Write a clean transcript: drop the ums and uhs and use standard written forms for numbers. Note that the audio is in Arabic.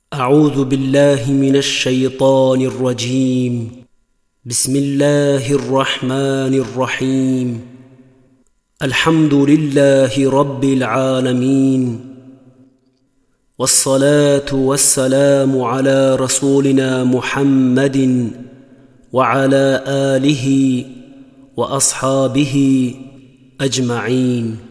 أعوذ بالله من الشيطان الرجيم. بسم الله الرحمن الرحيم. الحمد لله رب العالمين، والصلاة والسلام على رسولنا محمد وعلى آله وأصحابه أجمعين.